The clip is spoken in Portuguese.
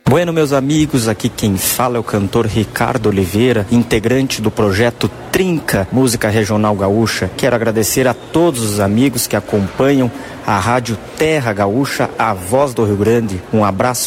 Bueno, meus amigos, aqui quem fala é o cantor Ricardo Oliveira, integrante do projeto Trinca, Música Regional Gaúcha. Quero agradecer a todos os amigos que acompanham a Rádio Terra Gaúcha, a voz do Rio Grande. Um abraço